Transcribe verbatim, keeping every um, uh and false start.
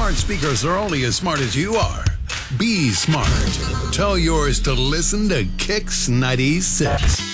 smart speakers are only as smart as you are. Be smart. Tell yours to listen to Kicks ninety-six.